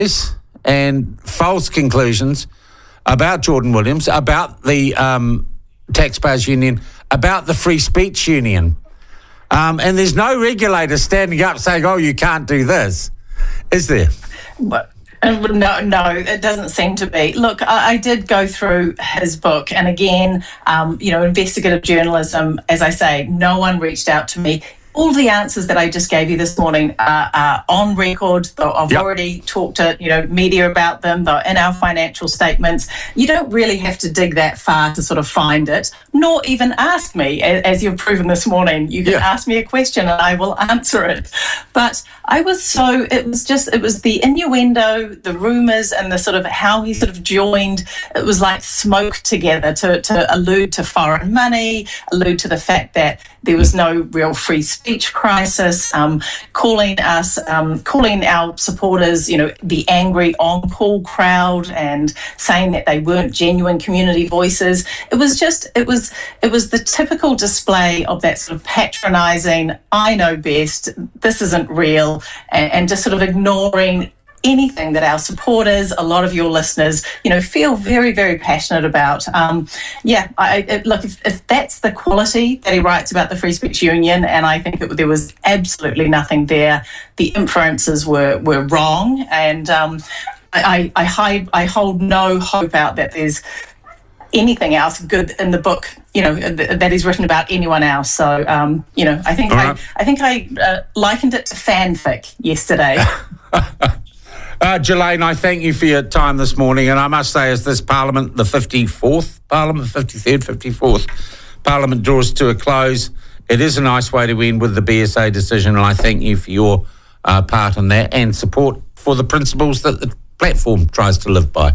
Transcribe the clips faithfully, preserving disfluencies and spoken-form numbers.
lies and false conclusions about Jordan Williams, about the um, Taxpayers Union, about the Free Speech Union. Um, and there's no regulator standing up saying, oh, you can't do this, is there? But No, no, it doesn't seem to be. Look, I, I did go through his book, and again, um, you know, investigative journalism, as I say, no one reached out to me. All the answers that I just gave you this morning are, are on record. I've yep. already talked to, you know, media about them. They're in our financial statements. You don't really have to dig that far to sort of find it, nor even ask me, as you've proven this morning. You can yeah. ask me a question and I will answer it. But I was so, it was just, it was the innuendo, the rumours, and the sort of how he sort of joined, it was like smoke together to, to allude to foreign money, allude to the fact that there was no real free speech crisis, um, calling us, um, calling our supporters, you know, the angry on-call crowd, and saying that they weren't genuine community voices. It was just, it was, it was the typical display of that sort of patronising, I know best, this isn't real, and, and just sort of ignoring anything that our supporters, a lot of your listeners, you know, feel very, very passionate about. Um, yeah, I, I, look, if, if that's the quality that he writes about the Free Speech Union, and I think it, there was absolutely nothing there. The inferences were were wrong, and um, I, I, I, hide, I hold no hope out that there's anything else good in the book, you know, th- that is written about anyone else. So, um, you know, I think right. I, I think I uh, likened it to fanfic yesterday. Uh, Ghislaine, I thank you for your time this morning, and I must say, as this Parliament, the fifty-fourth Parliament, fifty-third, fifty-fourth Parliament draws to a close, it is a nice way to end with the B S A decision, and I thank you for your uh, part in that and support for the principles that the platform tries to live by.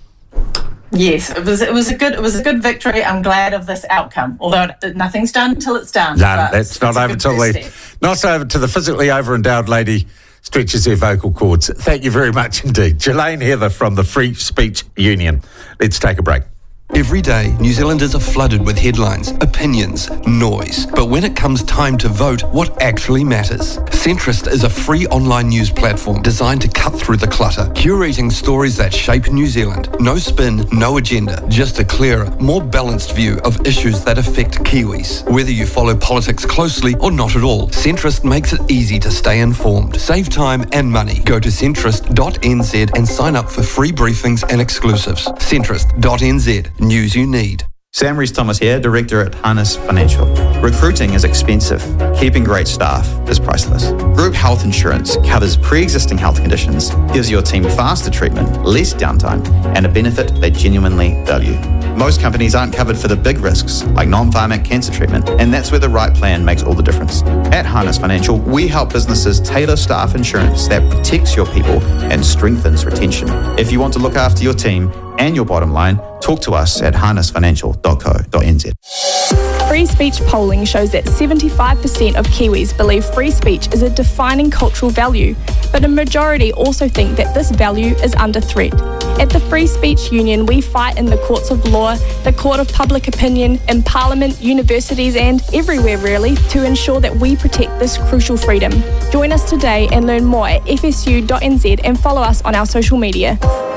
Yes, it was. It was a good. It was a good victory. I'm glad of this outcome. Although nothing's done until it's done. No, that's not over till the not over to the physically over-endowed lady stretches their vocal cords. Thank you very much indeed. Ghislaine Heather from the Free Speech Union. Let's take a break. Every day, New Zealanders are flooded with headlines, opinions, noise. But when it comes time to vote, what actually matters? Centrist is a free online news platform designed to cut through the clutter, curating stories that shape New Zealand. No spin, no agenda, just a clearer, more balanced view of issues that affect Kiwis. Whether you follow politics closely or not at all, Centrist makes it easy to stay informed. Save time and money. Go to centrist dot n z and sign up for free briefings and exclusives. centrist dot n z. News you need. Sam Rees-Thomas here, Director at Harness Financial. Recruiting is expensive. Keeping great staff is priceless. Group health insurance covers pre-existing health conditions, gives your team faster treatment, less downtime, and a benefit they genuinely value. Most companies aren't covered for the big risks, like non-pharmac cancer treatment, and that's where the right plan makes all the difference. At Harness Financial, we help businesses tailor staff insurance that protects your people and strengthens retention. If you want to look after your team and your bottom line, talk to us at harness financial dot co dot n z. Free speech polling shows that seventy-five percent of Kiwis believe free speech is a defining cultural value, but a majority also think that this value is under threat. At the Free Speech Union, we fight in the courts of law, the court of public opinion, in Parliament, universities and everywhere really to ensure that we protect this crucial freedom. Join us today and learn more at f s u dot n z and follow us on our social media.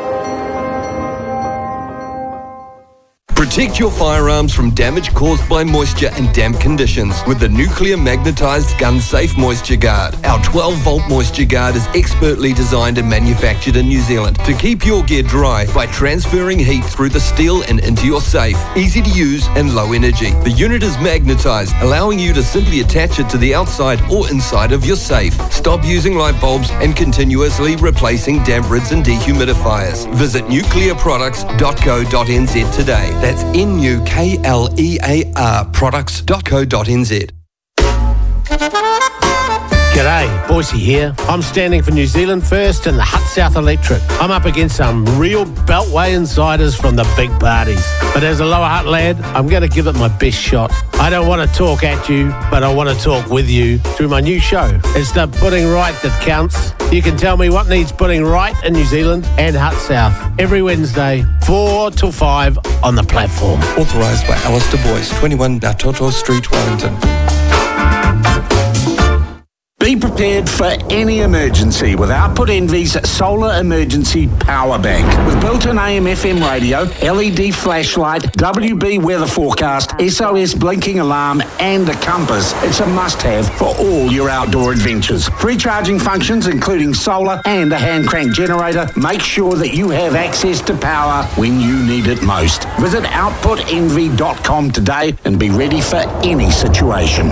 Protect your firearms from damage caused by moisture and damp conditions with the nuclear magnetized gun safe moisture guard. Our twelve volt moisture guard is expertly designed and manufactured in New Zealand to keep your gear dry by transferring heat through the steel and into your safe. Easy to use and low energy. The unit is magnetized, allowing you to simply attach it to the outside or inside of your safe. Stop using light bulbs and continuously replacing damp rids and dehumidifiers. Visit nuclear products dot co dot n z today. That's N U K L E A R products dot co dot n z. G'day, Boise here. I'm standing for New Zealand First and the Hutt South Electorate. I'm up against some real Beltway insiders from the big parties. But as a Lower Hutt lad, I'm going to give it my best shot. I don't want to talk at you, but I want to talk with you through my new show. It's the Putting Right that counts. You can tell me what needs putting right in New Zealand and Hutt South every Wednesday, four till five on the platform. Authorised by Alistair Boyce, twenty-one Natoto Street, Wellington. Be prepared. prepared for any emergency with Output Envy's Solar Emergency Power Bank. With built-in A M F M radio, L E D flashlight, W B weather forecast, S O S blinking alarm and a compass, it's a must-have for all your outdoor adventures. Free charging functions including solar and a hand crank generator. Make sure that you have access to power when you need it most. Visit output envy dot com today and be ready for any situation.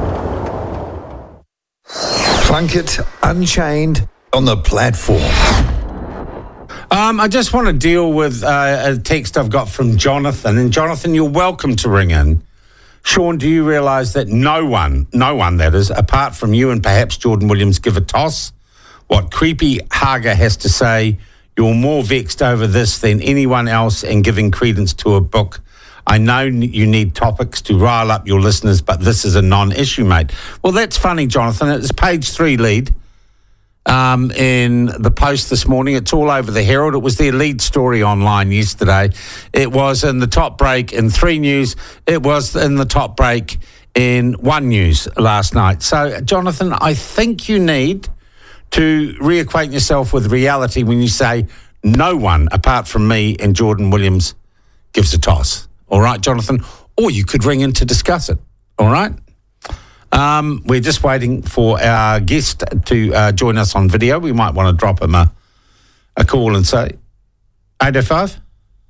Plunkett Unchained on the platform. Um, I just want to deal with uh, a text I've got from Jonathan. And Jonathan, you're welcome to ring in. Sean, do you realise that no one, no one that is, apart from you and perhaps Jordan Williams, give a toss? What Creepy Haga has to say, you're more vexed over this than anyone else and giving credence to a book. I know you need topics to rile up your listeners, but this is a non-issue, mate. Well, that's funny, Jonathan. It's page three lead um, in the Post this morning. It's all over the Herald. It was their lead story online yesterday. It was in the top break in Three News. It was in the top break in One News last night. So, Jonathan, I think you need to reacquaint yourself with reality when you say no one, apart from me and Jordan Williams, gives a toss. All right, Jonathan? Or you could ring in to discuss it. All right? Um, we're just waiting for our guest to uh, join us on video. We might want to drop him a, a call and say, eight oh five?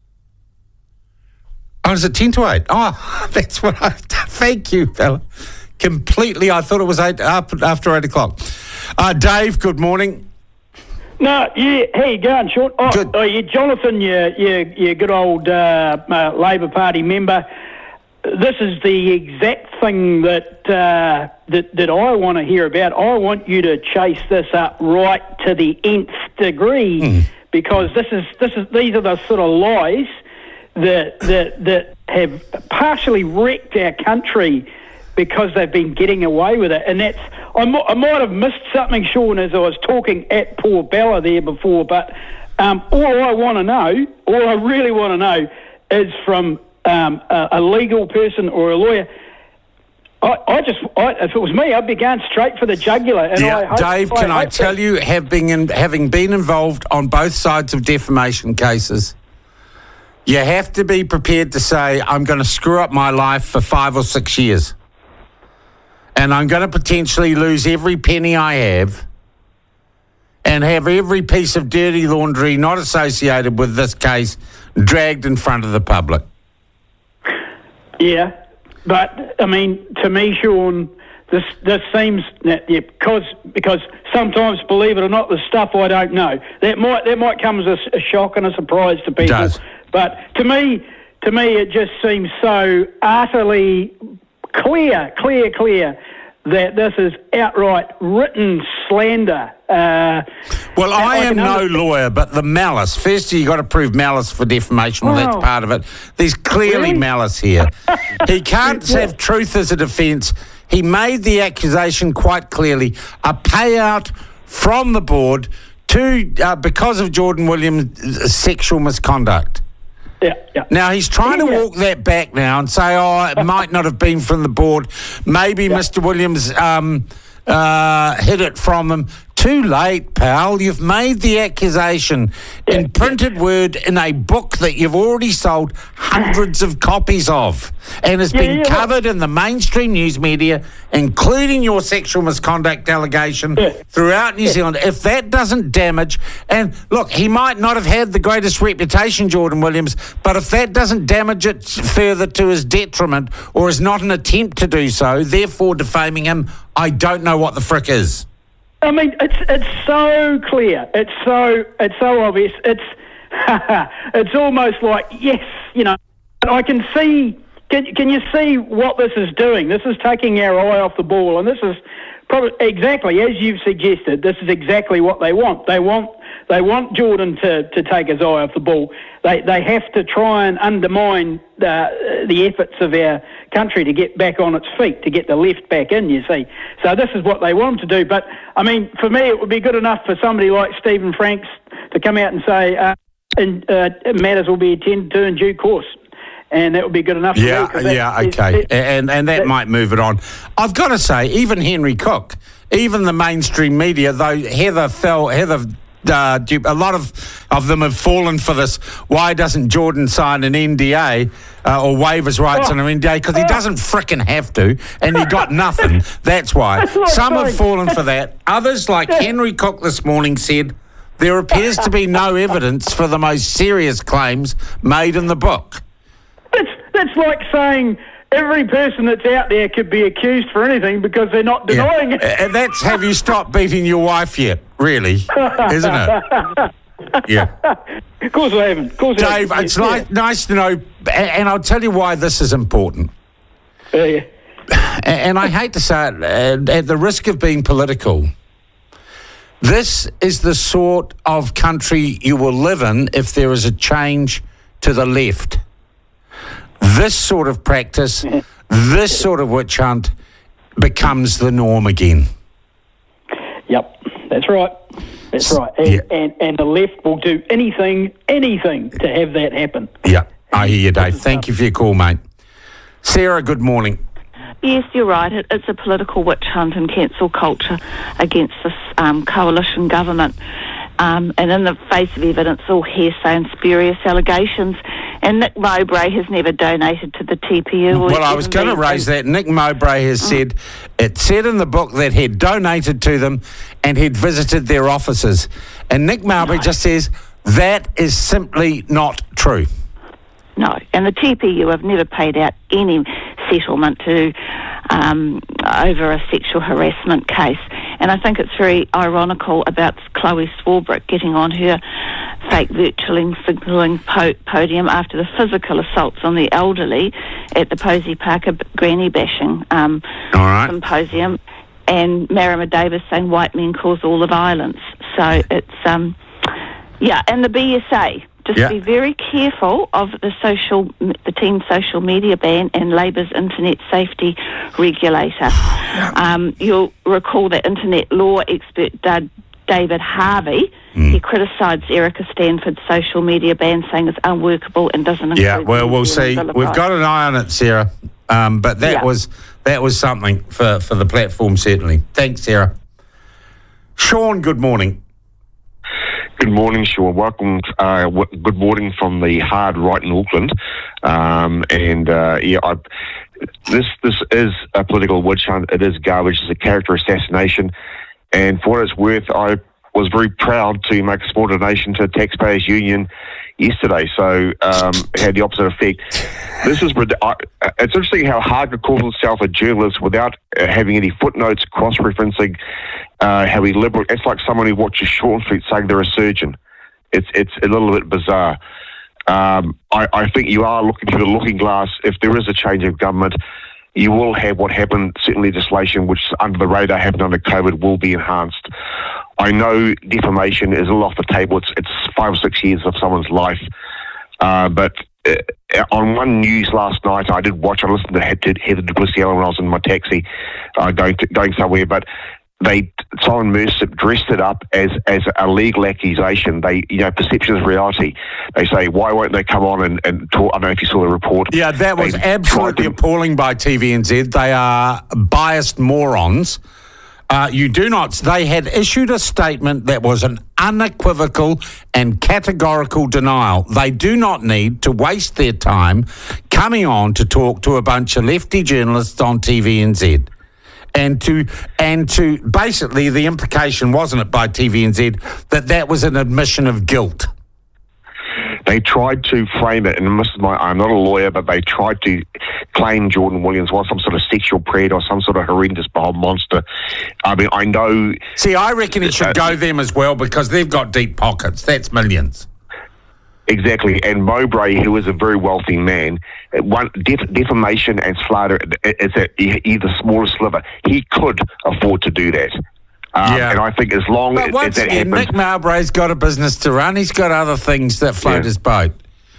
Oh, is it ten to eight? Oh, that's what I... Thank you, fella. Completely, I thought it was eight after eight o'clock. Uh, Dave, good morning. No, yeah, how you going, Sean? Oh, Good. oh yeah, Jonathan, you, you, you good old uh, uh, Labor Party member. This is the exact thing that uh, that that I want to hear about. I want you to chase this up right to the nth degree, mm. because this is this is these are the sort of lies that that that have partially wrecked our country because they've been getting away with it, and that's. I, m- I might have missed something, Sean, as I was talking at poor Bella there before, but um, all I want to know, all I really want to know is from um, a, a legal person or a lawyer. I, I just, I, if it was me, I'd be going straight for the jugular. And yeah, I hope, Dave, can I, I tell that, you, have been in, having been involved on both sides of defamation cases, you have to be prepared to say, I'm going to screw up my life for five or six years. And I'm going to potentially lose every penny I have and have every piece of dirty laundry not associated with this case dragged in front of the public. Yeah, but, I mean, to me, Sean, this this seems, that, yeah, because because sometimes, believe it or not, there's stuff I don't know. That might that might come as a, a shock and a surprise to people. It does. But to me, to me, it just seems so utterly clear, clear, clear that this is outright written slander. Uh, well, I, I am no understand. lawyer, but the malice. First, you got to prove malice for defamation. Well, oh. that's part of it. There's clearly really? malice here. He can't yeah. have truth as a defence. He made the accusation quite clearly. A payout from the board to uh, because of Jordan Williams' sexual misconduct. Yeah, yeah. Now, he's trying to yeah. walk that back now and say, oh, it might not have been from the board. Maybe yeah. Mister Williams um, uh, hid it from him. Too late, pal. You've made the accusation yeah. in printed yeah. word in a book that you've already sold hundreds of copies of and has yeah, been yeah, covered yeah. in the mainstream news media, including your sexual misconduct allegation yeah. throughout New yeah. Zealand. If that doesn't damage, and look, he might not have had the greatest reputation, Jordan Williams, but if that doesn't damage it further to his detriment or is not an attempt to do so, therefore defaming him, I don't know what the frick is. I mean, it's it's so clear. It's so it's so obvious. It's it's almost like, yes, you know. I can see. Can can you see what this is doing? This is taking our eye off the ball, and this is probably exactly as you've suggested. This is exactly what they want. They want they want Jordan to, to take his eye off the ball. They they have to try and undermine uh, the efforts of our country to get back on its feet, to get the left back in, you see. So this is what they want to do. But, I mean, for me, it would be good enough for somebody like Stephen Franks to come out and say uh, and, uh, matters will be attended to in due course. And that would be good enough yeah, for me. Yeah, that, okay. it, and and that, that might move it on. I've got to say, even Henry Cook even the mainstream media, though Heather fell, Heather, uh, a lot of, of them have fallen for this. Why doesn't Jordan sign an N D A uh, or waive his rights Oh. on an N D A? Because he doesn't frickin' have to, and he got nothing. That's why. That's what I'm Some have saying. fallen for that. Others, like Henry Cook this morning, said there appears to be no evidence for the most serious claims made in the book. That's, that's like saying every person that's out there could be accused for anything because they're not denying it. Uh, that's have you stopped beating your wife yet, really, isn't it? Yeah. Of course I haven't. Of course I Dave, haven't. it's Yeah. ni- nice to know, and, and I'll tell you why this is important. Yeah, yeah. And I hate to say it, uh, at the risk of being political, this is the sort of country you will live in if there is a change to the left. This sort of practice, this sort of witch hunt becomes the norm again. Yep, that's right. That's right. And, Yeah. and, and the left will do anything, anything to have that happen. Yeah, I hear you, Dave. Thank you for your call, mate. Sarah, good morning. Yes, you're right. It, it's a political witch hunt and cancel culture against this um, coalition government. Um, and in the face of evidence, all hearsay and spurious allegations. And Nick Mowbray has never donated to the T P U. Well, I was going to raise that. Nick Mowbray has said, it said in the book that he'd donated to them and he'd visited their offices. And Nick Mowbray No. just says, that is simply not true. No, and the T P U have never paid out any settlement to um, over a sexual harassment case. And I think it's very ironical about Chloe Swarbrick getting on her fake virtualing signalling po- podium after the physical assaults on the elderly at the Posey Parker b- granny bashing um, All right. symposium, and Marama Davis saying white men cause all the violence. So it's um, yeah, and the B S A. Just Yeah. be very careful of the social, the team social media ban and Labor's internet safety regulator. Um, you'll recall that internet law expert uh, David Harvey. Mm. He criticised Erica Stanford's social media ban, saying it's unworkable and doesn't include. Yeah, well, the we'll New Zealand see. Bill of We've Rights. got an eye on it, Sarah. Um, but that Yeah. was that was something for, for the platform, certainly. Thanks, Sarah. Sean, good morning. Good morning, Sean. Welcome. Uh, w- good morning from the hard right in Auckland. Um, and uh, yeah, I, this this is a political witch hunt. It is garbage. It's a character assassination. And for what it's worth, I was very proud to make a small donation to Taxpayers Union yesterday. So um, it had the opposite effect. This is rid- I, it's interesting how Harker calls himself a journalist without uh, having any footnotes, cross-referencing. Uh, how he liberal. It's like someone who watches Short Street saying they're a surgeon. It's it's a little bit bizarre. Um, I, I think you are looking through the looking glass. If there is a change of government, you will have what happened. Certain legislation, which under the radar happened under COVID, will be enhanced. I know defamation is a little off the table. It's it's five or six years of someone's life. Uh, but uh, on one news last night, I did watch. I listened to Heather Duplessis when I was in my taxi, uh, going to, going somewhere, but. They Simon Mersip dressed it up as as a legal accusation. They, you know, perception is reality. They say, why won't they come on and, and talk? I don't know if you saw the report. Yeah, that was They absolutely tried to- appalling by T V N Z. They are biased morons. Uh, you do not. They had issued a statement that was an unequivocal and categorical denial. They do not need to waste their time coming on to talk to a bunch of lefty journalists on T V N Z. And to and to basically the implication, wasn't it, by T V N Z, that that was an admission of guilt. They tried to frame it, and this is my, I'm not a lawyer, but they tried to claim Jordan Williams was some sort of sexual predator or some sort of horrendous bomb monster. I mean, I know... See, I reckon it should uh, go them as well because they've got deep pockets. That's millions. Exactly, and Mowbray, who is a very wealthy man, one def- defamation and slander is a, either smaller sliver. He could afford to do that. Um, Yeah. And I think as long But as, once as that again, happens... Nick Mowbray's got a business to run. He's got other things that float Yeah. his boat.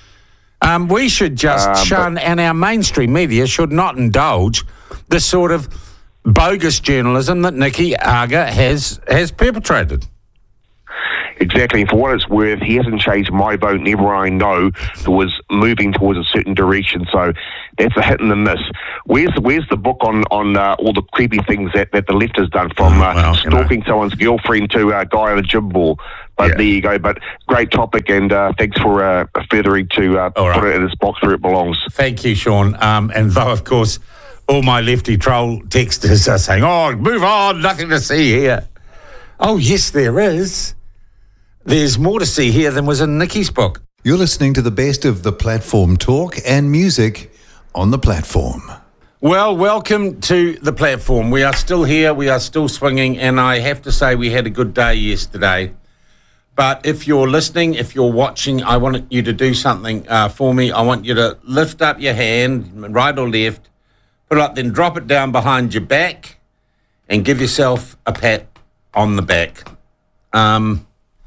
Um, we should just Um, shun, and our mainstream media should not indulge the sort of bogus journalism that Nicky Aga has has perpetrated. Exactly. And for what it's worth, he hasn't changed my vote, and everyone I know who was moving towards a certain direction. So that's a hit and a miss. Where's where's the book on on uh, all the creepy things that, that the left has done, from uh, well, stalking know. someone's girlfriend to a guy on a gym ball? But yeah. There you go. But great topic, and uh, thanks for uh, furthering to uh, put right. it in this box where it belongs. Thank you, Sean. Um, and though, of course, all my lefty troll texters are saying, "Oh, move on, nothing to see here." Oh, yes, there is. There's more to see here than was in Nikki's book. You're listening to the best of the platform talk and music on the platform. Well, welcome to the platform. We are still here. We are still swinging. And I have to say we had a good day yesterday. But if you're listening, if you're watching, I want you to do something uh, for me. I want you to lift up your hand, right or left, put it up, then drop it down behind your back and give yourself a pat on the back. Um...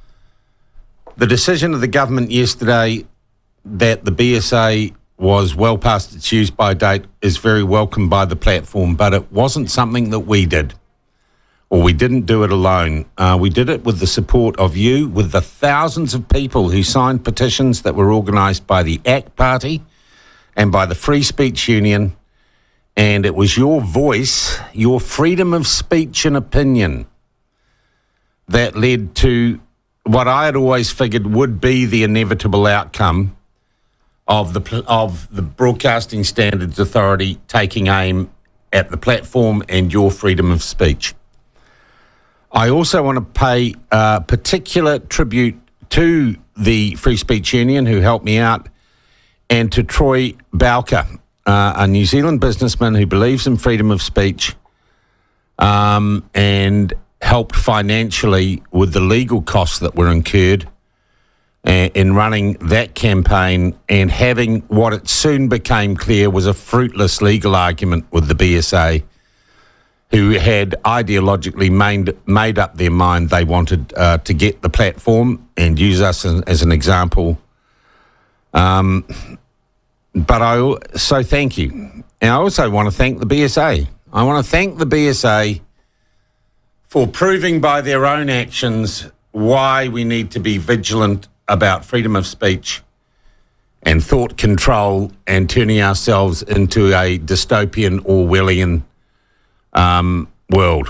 The decision of the government yesterday that the B S A was well past its use-by date is very welcome by the platform, but it wasn't something that we did, or we didn't do it alone. Uh, we did it with the support of you, with the thousands of people who signed petitions that were organised by the A C T Party and by the Free Speech Union, and it was your voice, your freedom of speech and opinion that led to what I had always figured would be the inevitable outcome of the of the Broadcasting Standards Authority taking aim at the platform and your freedom of speech. I also want to pay uh, particular tribute to the Free Speech Union, who helped me out, and to Troy Bowker, uh, a New Zealand businessman who believes in freedom of speech, um, and helped financially with the legal costs that were incurred uh, in running that campaign and having what it soon became clear was a fruitless legal argument with the B S A, who had ideologically made, made up their mind they wanted uh, to get the platform and use us as, as an example. Um, but I so thank you. And I also want to thank the B S A. I want to thank the B S A for proving by their own actions why we need to be vigilant about freedom of speech and thought control and turning ourselves into a dystopian Orwellian um, world.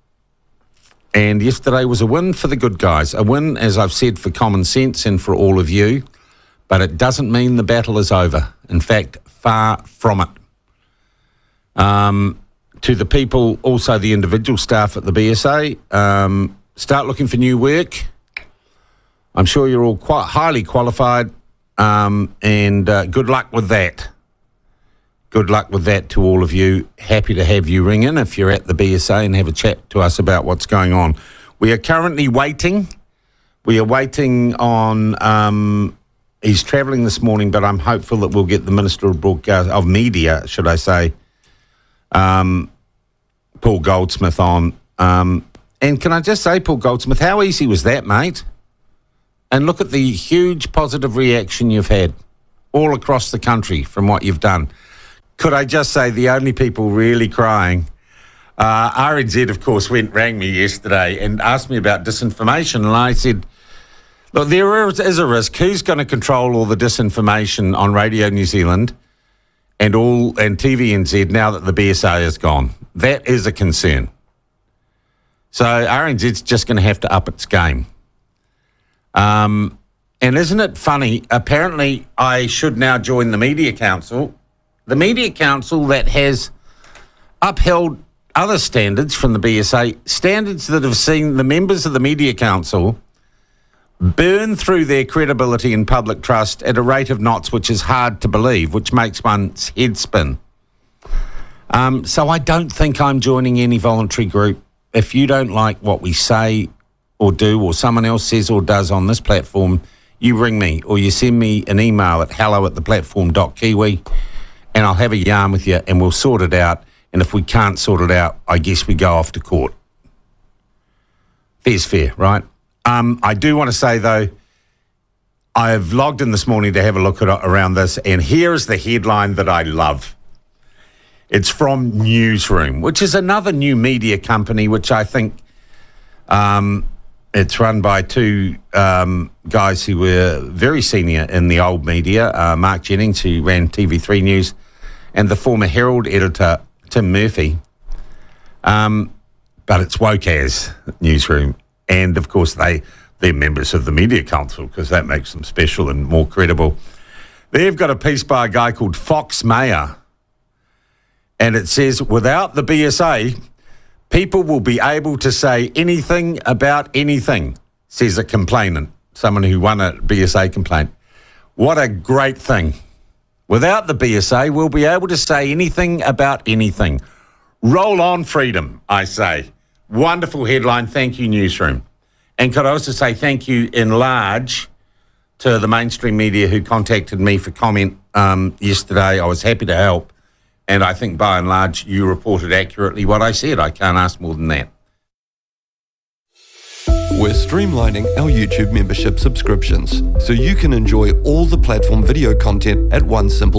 And yesterday was a win for the good guys, a win, as I've said, for common sense and for all of you, but it doesn't mean the battle is over. In fact, far from it. Um... To the people, also the individual staff at the B S A, um, start looking for new work. I'm sure you're all quite highly qualified, um, and uh, good luck with that. Good luck with that to all of you. Happy to have you ring in if you're at the B S A and have a chat to us about what's going on. We are currently waiting. We are waiting on... Um, he's travelling this morning, but I'm hopeful that we'll get the Minister of Broadcast, of Media, should I say, Um, Paul Goldsmith on. Um, and can I just say, Paul Goldsmith, how easy was that, mate? And look at the huge positive reaction you've had all across the country from what you've done. Could I just say the only people really crying, uh, R N Z, of course, went, rang me yesterday and asked me about disinformation. And I said, look, there is a risk. Who's going to control all the disinformation on Radio New Zealand and all and T V N Z now that the B S A is gone? That is a concern. So R N Z's just going to have to up its game. Um, and isn't it funny? Apparently, I should now join the Media Council. The Media Council that has upheld other standards from the B S A, standards that have seen the members of the Media Council burn through their credibility and public trust at a rate of knots which is hard to believe, which makes one's head spin. Um, so I don't think I'm joining any voluntary group. If you don't like what we say or do, or someone else says or does on this platform, you ring me or you send me an email at hello at the platform dot kiwi and I'll have a yarn with you and we'll sort it out. And if we can't sort it out, I guess we go off to court. Fair's fair, right? Um, I do want to say, though, I've logged in this morning to have a look at around this, and here is the headline that I love. It's from Newsroom, which is another new media company, which I think um, It's run by two um, guys who were very senior in the old media, uh, Mark Jennings, who ran T V three News, and the former Herald editor, Tim Murphy. Um, but it's Wokaz newsroom. And, of course, they, they're members of the Media Council because that makes them special and more credible. They've got a piece by a guy called Fox Mayer, and it says, without the B S A, people will be able to say anything about anything, says a complainant, someone who won a B S A complaint. What a great thing. Without the B S A, we'll be able to say anything about anything. Roll on, freedom, I say. Wonderful headline. Thank you, newsroom. And could I also say thank you in large to the mainstream media who contacted me for comment um, yesterday. I was happy to help. And I think by and large, you reported accurately what I said. I can't ask more than that. We're streamlining our YouTube membership subscriptions so you can enjoy all the platform video content at one simple